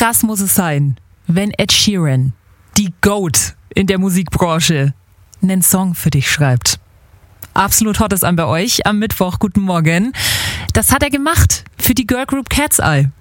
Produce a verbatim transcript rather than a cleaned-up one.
krass muss es sein, wenn Ed Sheeran, die GOAT in der Musikbranche, einen Song für dich schreibt? Absolut hot ist an bei euch am Mittwoch. Guten Morgen. Das hat er gemacht für die Girlgroup Cat's Eye.